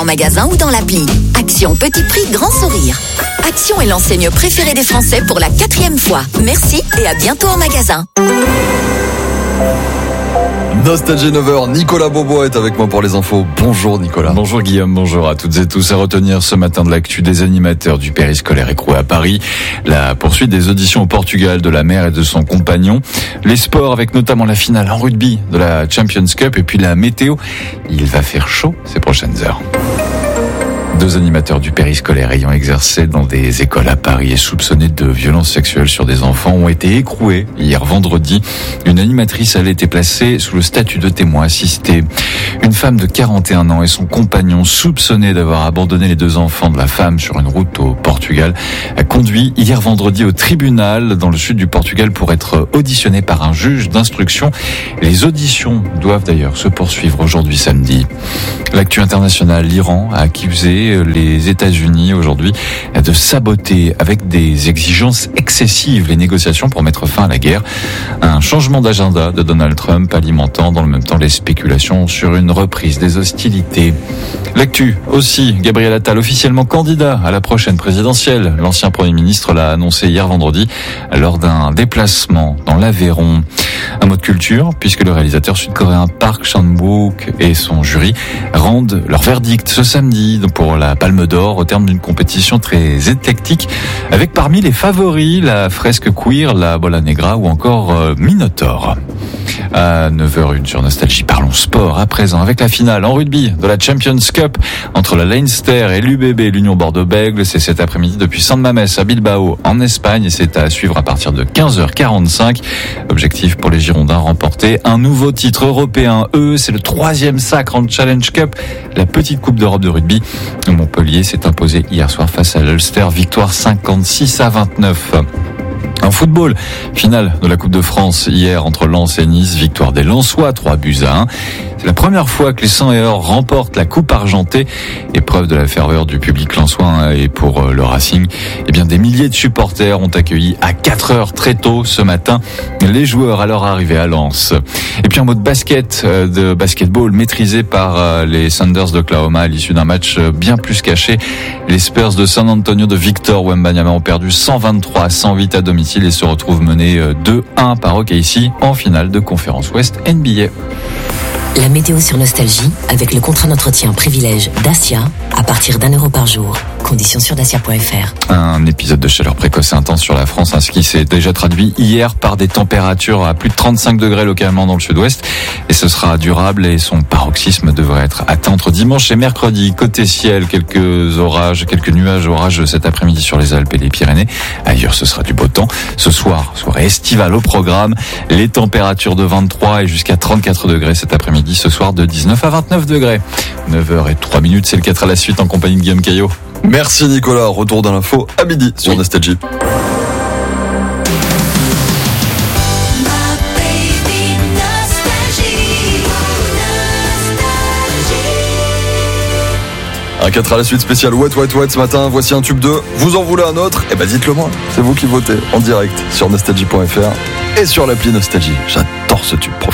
En magasin ou dans l'appli. Action petit prix, grand sourire. Action est l'enseigne préférée des Français pour la 4e fois. Merci et à bientôt en magasin. Nostalgie 9h, Nicolas Bobo est avec moi pour les infos. Bonjour Nicolas. Bonjour Guillaume, bonjour à toutes et tous. À retenir ce matin de l'actu des animateurs du périscolaire écroué à Paris. La poursuite des auditions au Portugal de la mère et de son compagnon. Les sports avec notamment la finale en rugby de la Champions Cup et puis la météo. Il va faire chaud ces prochaines heures. 2 animateurs du périscolaire ayant exercé dans des écoles à Paris et soupçonnés de violences sexuelles sur des enfants ont été écroués hier vendredi. Une animatrice a été placée sous le statut de témoin assisté. Une femme de 41 ans et son compagnon soupçonnés d'avoir abandonné les 2 enfants de la femme sur une route au Portugal a conduit hier vendredi au tribunal dans le sud du Portugal pour être auditionné par un juge d'instruction. Les auditions doivent d'ailleurs se poursuivre aujourd'hui samedi. L'actu internationale, l'Iran a accusé les États-Unis aujourd'hui de saboter avec des exigences excessives les négociations pour mettre fin à la guerre. Un changement d'agenda de Donald Trump alimentant dans le même temps les spéculations sur une reprise des hostilités. L'actu aussi, Gabriel Attal officiellement candidat à la prochaine présidentielle. L'ancien Premier ministre l'a annoncé hier vendredi lors d'un déplacement dans l'Aveyron. Un mot de culture, puisque le réalisateur sud-coréen Park Chan-wook et son jury rendent leur verdict ce samedi pour la Palme d'Or au terme d'une compétition très éclectique avec parmi les favoris la fresque queer, la Bola Negra ou encore Minotaur. À 9h01 sur Nostalgie, parlons sport à présent avec la finale en rugby de la Champions Cup entre la Leinster et l'UBB, l'Union Bordeaux-Bègles. C'est cet après-midi depuis San Mamés à Bilbao en Espagne et c'est à suivre à partir de 15h45. Objectif pour les Girondins, remporter un nouveau titre européen. C'est le 3e sacre en Challenge Cup, la petite coupe d'Europe de rugby. Montpellier s'est imposé hier soir face à l'Ulster, victoire 56-29. En football, finale de la Coupe de France hier entre Lens et Nice, victoire des Lensois, 3-1. C'est la première fois que les 100 et or remportent la Coupe argentée. Épreuve de la ferveur du public lensois et pour le Racing, eh bien des milliers de supporters ont accueilli à 4h très tôt ce matin les joueurs à leur arrivée à Lens. Et puis en mode de basketball maîtrisé par les Thunders d'Oklahoma à l'issue d'un match bien plus caché. Les Spurs de San Antonio de Victor Wembanyama ont perdu 123-108 à domicile et se retrouvent menés 2-1 par OKC en finale de conférence Ouest NBA. La météo sur Nostalgie avec le contrat d'entretien privilège Dacia à partir d'€1 par jour. Conditions sur dacia.fr. Un épisode de chaleur précoce et intense sur la France, ce qui s'est déjà traduit hier par des températures à plus de 35 degrés localement dans le sud-ouest. Et ce sera durable et son paroxysme devrait être atteint entre dimanche et mercredi. Côté ciel, quelques nuages orageux cet après-midi sur les Alpes et les Pyrénées. Ailleurs, ce sera du beau temps. Ce soir, soirée estivale au programme. Les températures de 23 et jusqu'à 34 degrés cet après-midi. Ce soir, de 19 à 29 degrés. 9h03, c'est le 4 à la suite en compagnie de Guillaume Caillot. Merci Nicolas, retour dans l'info à midi sur Nostalgie. Un 4 à la suite spécial Wet ce matin. Voici un tube 2. Vous en voulez un autre? Eh ben dites-le moi. C'est vous qui votez en direct sur nostalgie.fr et sur l'appli Nostalgie. J'adore ce tube.